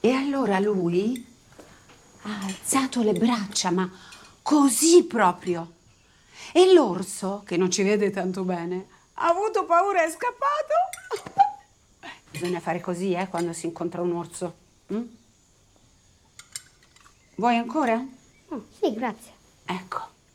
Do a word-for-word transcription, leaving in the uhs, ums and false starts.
E allora lui ha alzato le braccia, ma così proprio. E l'orso, che non ci vede tanto bene, ha avuto paura e è scappato. Bisogna fare così, eh, quando si incontra un orso. Mm? Vuoi ancora? Oh, sì, grazie. Ecco.